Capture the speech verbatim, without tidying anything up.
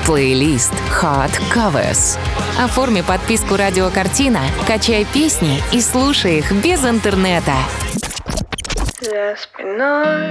Плейлист Hot Covers. Оформи подписку «Радио Картина», качай песни и слушай их без интернета. За спиной